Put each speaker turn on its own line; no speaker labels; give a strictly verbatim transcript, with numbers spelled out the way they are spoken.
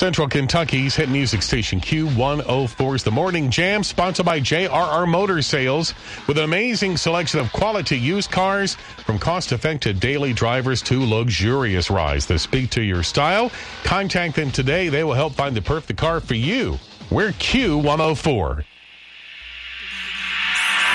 Central Kentucky's hit music station, Q one oh four is The Morning Jam, sponsored by J R R Motor Sales, with an amazing selection of quality used cars, from cost-effective daily drivers to luxurious rides that speak to your style. Contact them today. They will help find the perfect car for you. We're Q one oh four.